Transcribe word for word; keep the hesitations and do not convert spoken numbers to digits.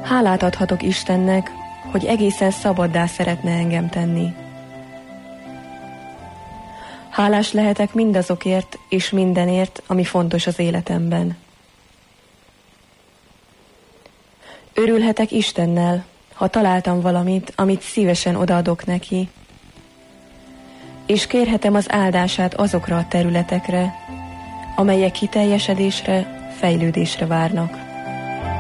Hálát adhatok Istennek, hogy egészen szabaddá szeretne engem tenni. Hálás lehetek mindazokért és mindenért, ami fontos az életemben. Örülhetek Istennel, ha találtam valamit, amit szívesen odaadok neki, és kérhetem az áldását azokra a területekre, amelyek kiteljesedésre, fejlődésre várnak.